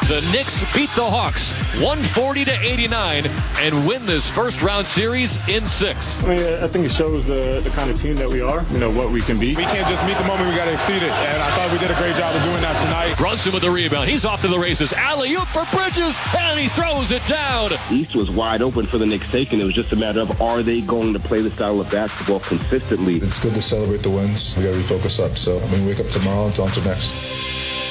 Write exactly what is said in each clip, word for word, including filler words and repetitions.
The Knicks beat the Hawks one forty to eighty-nine and win this first round series in six. I mean, I think it shows the, the kind of team that we are, you know, what we can be. We can't just meet the moment, we got to exceed it. And I thought we did a great job of doing that tonight. Brunson with the rebound. He's off to the races. Alley-oop for Bridges, and he throws it down. East was wide open for the Knicks taking. It was just a matter of, are they going to play the style of basketball consistently? It's good to celebrate the wins. We got to refocus up. So, I mean, wake up tomorrow and on to next.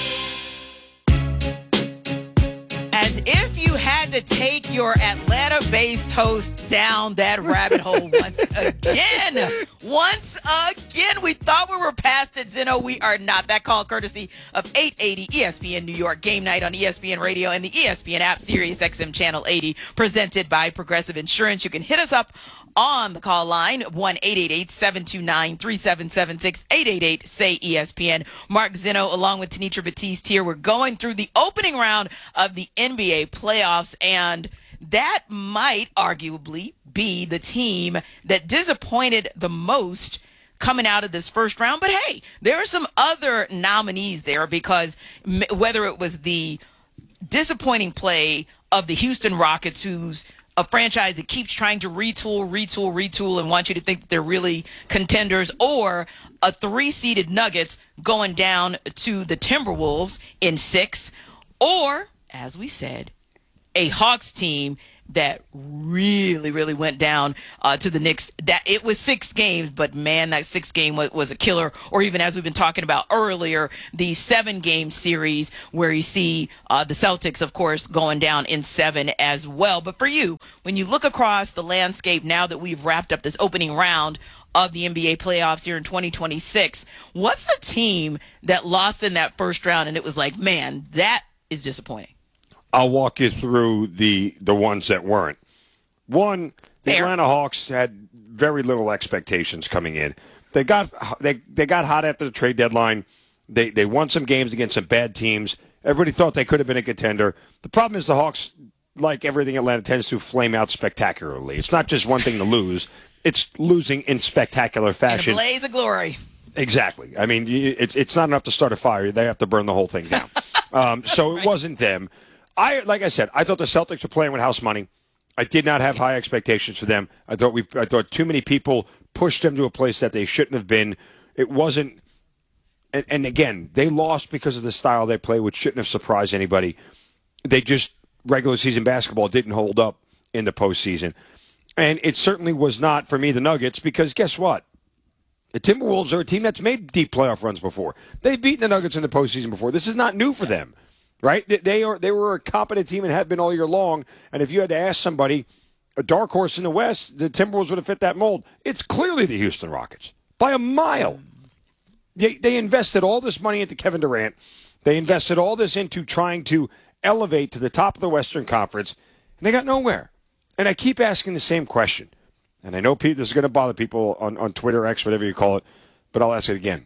If you had to take your Atlanta-based hosts down that rabbit hole once again, once again, we thought we were past it, Zeno. We are not. That call courtesy of eight eighty E S P N New York, Game Night on E S P N Radio and the E S P N app, Sirius X M Channel eighty, presented by Progressive Insurance. You can hit us up on the call line, one eight eight eight, seven two nine, three seven seven six, eight eight eight, say E S P N. Mark Zeno, along with Tenitra Batiste here. We're going through the opening round of the N B A playoffs, and that might arguably be the team that disappointed the most coming out of this first round. But hey, there are some other nominees there, because whether it was the disappointing play of the Houston Rockets, who's a franchise that keeps trying to retool, retool, retool, and want you to think that they're really contenders, or a three-seeded Nuggets going down to the Timberwolves in six, or, as we said, a Hawks team that really, really went down uh, to the Knicks. That it was six games, but man, that six game was, was a killer. Or even, as we've been talking about earlier, the seven game series where you see uh, the Celtics, of course, going down in seven as well. But for you, when you look across the landscape now that we've wrapped up this opening round of the N B A playoffs here in twenty twenty-six, what's the team that lost in that first round and it was like, man, that is disappointing? I'll walk you through the the ones that weren't. One, the Fair. Atlanta Hawks had very little expectations coming in. They got they they got hot after the trade deadline. They they won some games against some bad teams. Everybody thought they could have been a contender. The problem is the Hawks, like everything Atlanta, tends to flame out spectacularly. It's not just one thing to lose. It's losing in spectacular fashion. In a blaze of glory. Exactly. I mean, it's it's not enough to start a fire. They have to burn the whole thing down. um, so right. It wasn't them. I like I said, I thought the Celtics were playing with house money. I did not have high expectations for them. I thought we I thought too many people pushed them to a place that they shouldn't have been. It wasn't and, and again, they lost because of the style they play, which shouldn't have surprised anybody. They just regular season basketball didn't hold up in the postseason. And it certainly was not for me the Nuggets, because guess what? The Timberwolves are a team that's made deep playoff runs before. They've beaten the Nuggets in the postseason before. This is not new for them. Right? They are. They were a competent team and have been all year long. And if you had to ask somebody, a dark horse in the West, the Timberwolves would have fit that mold. It's clearly the Houston Rockets by a mile. They, they invested all this money into Kevin Durant. They invested all this into trying to elevate to the top of the Western Conference, and they got nowhere. And I keep asking the same question. And I know Pete, this is going to bother people on, on Twitter, X, whatever you call it, but I'll ask it again.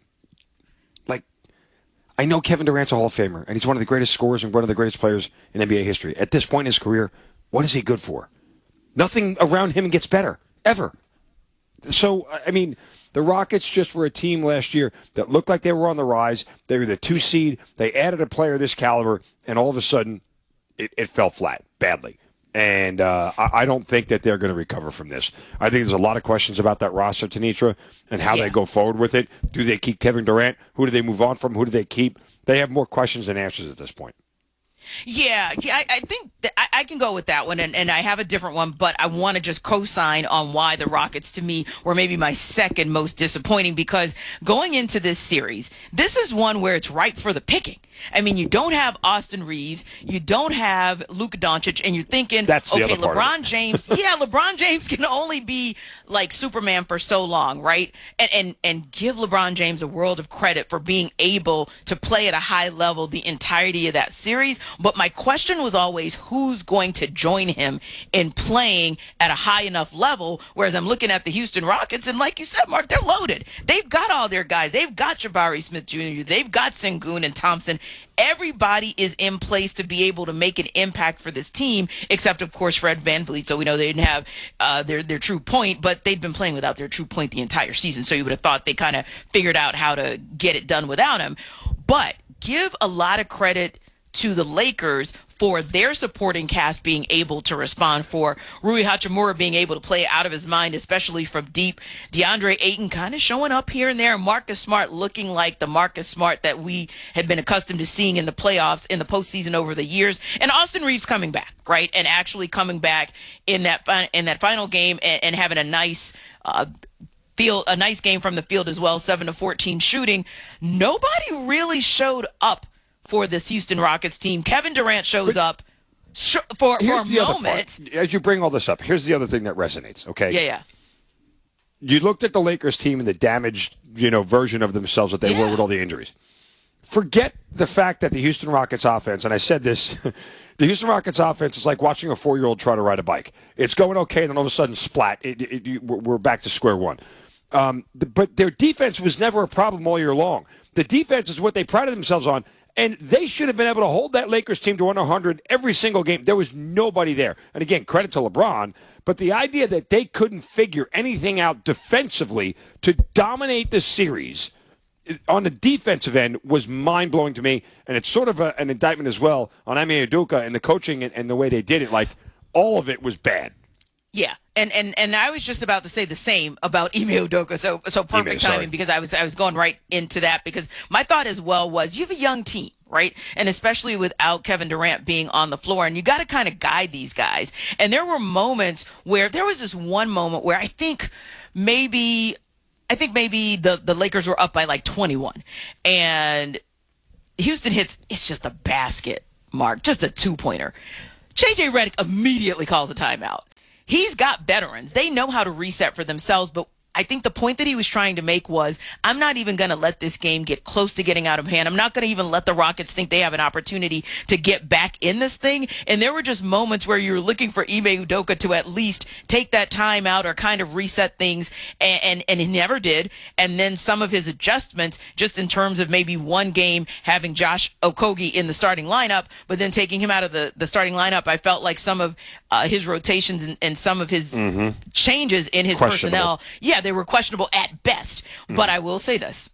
I know Kevin Durant's a Hall of Famer, and he's one of the greatest scorers and one of the greatest players in N B A history. At this point in his career, what is he good for? Nothing around him gets better, ever. So, I mean, the Rockets just were a team last year that looked like they were on the rise. They were the two seed. They added a player this caliber, and all of a sudden, it, it fell flat badly. And uh, I, I don't think that they're going to recover from this. I think there's a lot of questions about that roster, Tenitra, and how yeah. they go forward with it. Do they keep Kevin Durant? Who do they move on from? Who do they keep? They have more questions than answers at this point. Yeah, I, I think that I, I can go with that one, and, and I have a different one, but I want to just co-sign on why the Rockets, to me, were maybe my second most disappointing, because going into this series, this is one where it's ripe for the picking. I mean, you don't have Austin Reeves, you don't have Luka Doncic, and you're thinking, That's the okay, other part LeBron James, yeah, LeBron James can only be like Superman for so long, right? And, and and give LeBron James a world of credit for being able to play at a high level the entirety of that series. But my question was always, who's going to join him in playing at a high enough level? Whereas I'm looking at the Houston Rockets, and like you said, Mark, they're loaded. They've got all their guys. They've got Jabari Smith Junior They've got Sengun and Thompson. Everybody is in place to be able to make an impact for this team, except, of course, Fred VanVleet. So we know they didn't have uh, their, their true point, but they'd been playing without their true point the entire season. So you would have thought they kind of figured out how to get it done without him. But give a lot of credit to the Lakers for their supporting cast being able to respond, for Rui Hachimura being able to play out of his mind, especially from deep, DeAndre Ayton kind of showing up here and there, and Marcus Smart looking like the Marcus Smart that we had been accustomed to seeing in the playoffs, in the postseason over the years, and Austin Reeves coming back, right, and actually coming back in that in that final game and, and having a nice uh, field, a nice game from the field as well, seven to fourteen shooting. Nobody really showed up for this Houston Rockets team. Kevin Durant shows up sh- for, for a moment. As you bring all this up, here's the other thing that resonates, okay? Yeah, yeah. You looked at the Lakers team and the damaged, you know, version of themselves that they yeah. were with all the injuries. Forget the fact that the Houston Rockets offense, and I said this, the Houston Rockets offense is like watching a four-year-old try to ride a bike. It's going okay, and then all of a sudden, splat, it, it, it, we're back to square one. Um, but their defense was never a problem all year long. The defense is what they prided themselves on. And they should have been able to hold that Lakers team to one hundred every single game. There was nobody there. And again, credit to LeBron. But the idea that they couldn't figure anything out defensively to dominate the series on the defensive end was mind-blowing to me. And it's sort of a, an indictment as well on Ime Udoka and the coaching and, and the way they did it. Like, all of it was bad. Yeah, and, and and I was just about to say the same about Ime Udoka, so so perfect Ime, timing, because I was I was going right into that, because my thought as well was you have a young team, right? And especially without Kevin Durant being on the floor, and you got to kind of guide these guys. And there were moments where there was this one moment where I think maybe I think maybe the the Lakers were up by like twenty-one, and Houston hits, it's just a basket, Mark, just a two-pointer. J J Redick immediately calls a timeout. He's got veterans. They know how to reset for themselves, but I think the point that he was trying to make was, I'm not even going to let this game get close to getting out of hand. I'm not going to even let the Rockets think they have an opportunity to get back in this thing. And there were just moments where you were looking for Ime Udoka to at least take that time out or kind of reset things, and, and, and he never did. And then some of his adjustments, just in terms of maybe one game having Josh Okogie in the starting lineup, but then taking him out of the, the starting lineup, I felt like some of uh, his rotations and, and some of his mm-hmm. changes in his personnel, yeah, they were questionable at best. Mm. But I will say this,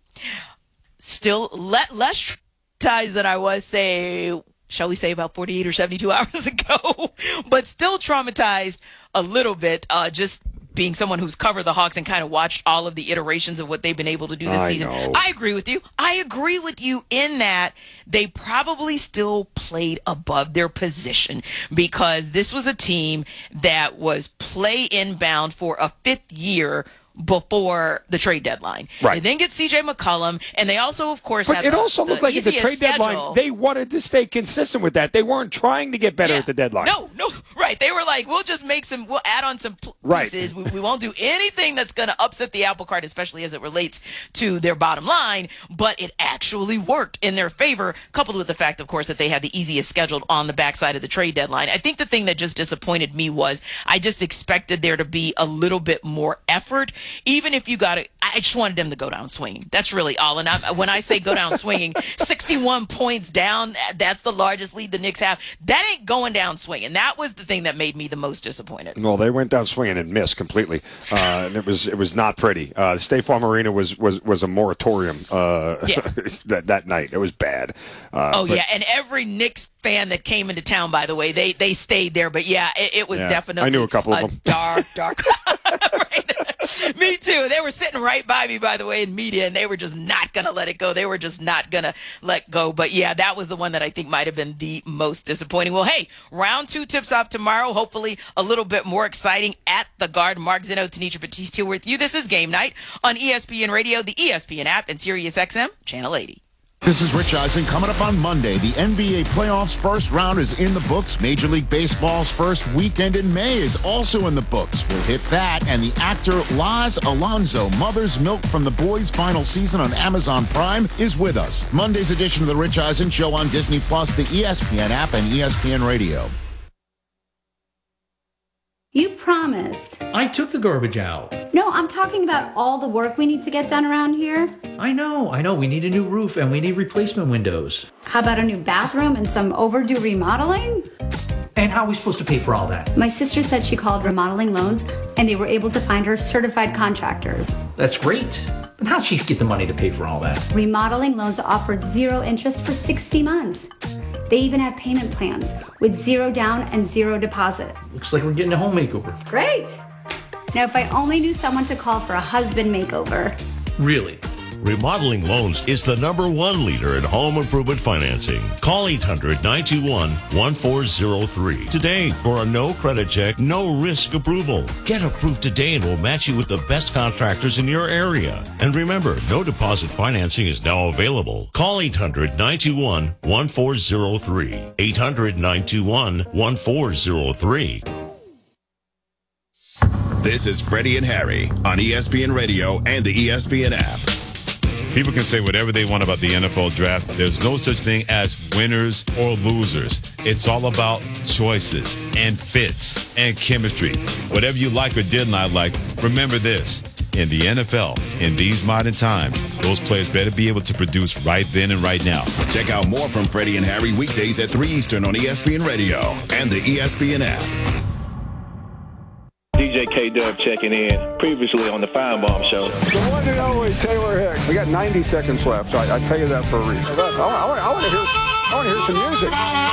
still le- less traumatized than I was, say, shall we say, about forty-eight or seventy-two hours ago, but still traumatized a little bit, uh, just being someone who's covered the Hawks and kind of watched all of the iterations of what they've been able to do this I season. know. I agree with you. I agree with you in that they probably still played above their position, because this was a team that was play inbound for a fifth year before the trade deadline. Right. They then get C J McCollum, and they also, of course, but have it the, also the looked like at the trade schedule. deadline, they wanted to stay consistent with that. They weren't trying to get better yeah. at the deadline. No, no, right. They were like, we'll just make some, we'll add on some pieces. Right. We, we won't do anything that's going to upset the apple cart, especially as it relates to their bottom line. But it actually worked in their favor, coupled with the fact, of course, that they had the easiest schedule on the backside of the trade deadline. I think the thing that just disappointed me was I just expected there to be a little bit more effort, even if you got it. I just wanted them to go down swinging. That's really all. And I, when I say go down swinging, sixty-one points down, that's the largest lead the Knicks have. That ain't going down swinging. That was the thing that made me the most disappointed. Well, they went down swinging and missed completely, uh, and it was it was not pretty. Uh, State Farm Arena was was, was a moratorium uh, yeah. that that night. It was bad. Uh, oh but, yeah, and every Knicks fan that came into town, by the way, they they stayed there. But yeah, it, it was yeah, definitely I knew a couple a of them. Dark, dark. Right? Me too. They were sitting right by me, by the way, in media, and they were just not going to let it go. They were just not going to let go. But yeah, that was the one that I think might have been the most disappointing. Well, hey, round two tips off tomorrow. Hopefully a little bit more exciting at the Garden. Mark Zinno, Tanisha Batiste here with you. This is Game Night on E S P N Radio, the E S P N app, and Sirius X M, Channel eighty. This is Rich Eisen. Coming up on Monday, the N B A playoffs first round is in the books. Major League Baseball's first weekend in May is also in the books. We'll hit that, and the actor Laz Alonso, Mother's Milk from The Boys' final season on Amazon Prime, is with us. Monday's edition of the Rich Eisen Show on Disney Plus, the E S P N app, and E S P N Radio. You promised. I took the garbage out. No, I'm talking about all the work we need to get done around here. I know, I know. We need a new roof and we need replacement windows. How about a new bathroom and some overdue remodeling? And how are we supposed to pay for all that? My sister said she called Remodeling Loans and they were able to find her certified contractors. That's great. But how'd she get the money to pay for all that? Remodeling Loans offered zero interest for sixty months. They even have payment plans with zero down and zero deposit. Looks like we're getting a home makeover. Great. Now, if I only knew someone to call for a husband makeover. Really? Remodeling Loans is the number one leader in home improvement financing. Call eight hundred, nine two one, one four zero three today for a no credit check, no risk approval. Get approved today and we'll match you with the best contractors in your area. And remember, no deposit financing is now available. Call eight hundred, nine two one, one four zero three. eight hundred, nine two one, one four zero three. This is Freddie and Harry on E S P N Radio and the E S P N app. People can say whatever they want about the N F L draft. There's no such thing as winners or losers. It's all about choices and fits and chemistry. Whatever you like or did not like, remember this. In the N F L, in these modern times, those players better be able to produce right then and right now. Check out more from Freddie and Harry weekdays at three Eastern on E S P N Radio and the E S P N app. D J K-Dub checking in, previously on the Feinbaum Show. The one and only Taylor Hicks. We got ninety seconds left, so I, I tell you that for a reason. I, I, I want to hear, I want to hear some music.